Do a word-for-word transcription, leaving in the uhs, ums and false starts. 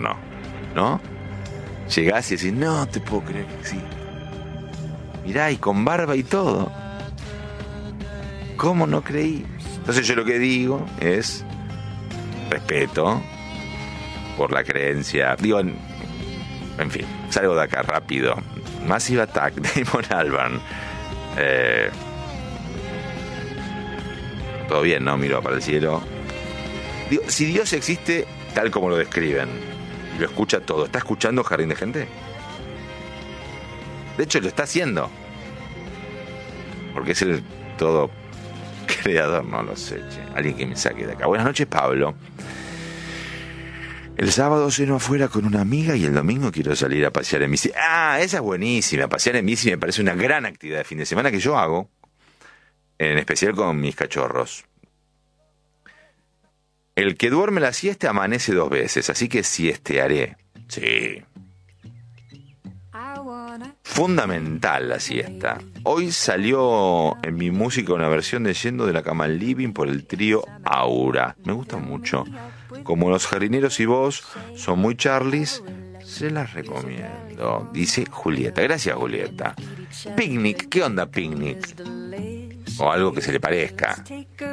infierno, ¿no? Llegás y decís, no te puedo creer que existe. Mirá, y con barba y todo. ¿Cómo no creí? Entonces yo lo que digo es respeto por la creencia. Digo, en, en fin, salgo de acá rápido. Massive Attack, Damon Albarn. Eh, todo bien, ¿no? Miro para el cielo. Digo, si Dios existe tal como lo describen, y lo escucha todo, ¿está escuchando Jardín de Gente? De hecho, lo está haciendo. Porque es el todo creador, no lo sé, che. Alguien que me saque de acá. Buenas noches, Pablo. El sábado ceno afuera con una amiga y el domingo quiero salir a pasear en bici. Ah, esa es buenísima. Pasear en bici me parece una gran actividad de fin de semana que yo hago, en especial con mis cachorros. El que duerme la siesta amanece dos veces, así que siestearé. Sí. Fundamental la siesta. Hoy salió en mi música una versión de Yendo de la cama al living por el trío Aura. Me gusta mucho. Como los jardineros y vos son muy Charlies, se las recomiendo. Dice Julieta. Gracias, Julieta. Picnic. ¿Qué onda Picnic? O algo que se le parezca.